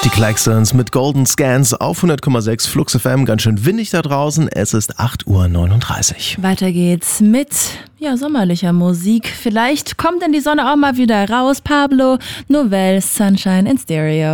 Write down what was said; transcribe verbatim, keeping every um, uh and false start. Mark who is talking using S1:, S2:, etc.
S1: Die Klaxons mit Golden Scans auf hundert Komma sechs Flux F M. Ganz schön windig da draußen. Es ist acht Uhr neununddreißig.
S2: Weiter geht's mit ja, sommerlicher Musik. Vielleicht kommt denn die Sonne auch mal wieder raus. Pablo Novell, Sunshine in Stereo.